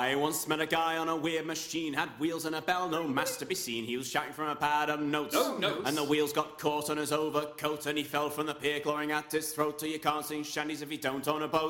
I once met a guy on a weird machine, had wheels and a bell, no mass to be seen. He was shouting from a pad of notes, No notes. and the wheels got caught on his overcoat, and he fell from the pier, clawing at his throat. Till you can't sing shanties if you don't own a boat.